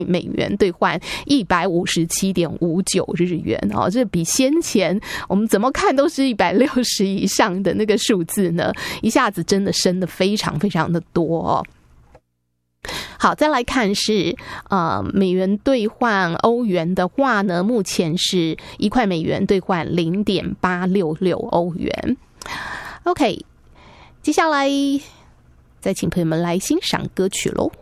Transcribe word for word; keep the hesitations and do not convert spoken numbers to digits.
美元兑换一百五十七点五九日元哦，这比先前我们怎么看都是一百六十以上的那个数字呢，一下子真的升得非常非常的多哦。好，再来看是呃美元兑换欧元的话呢，目前是一块美元兑换零点八六六欧元。OK， 接下来再请朋友们来欣赏歌曲喽。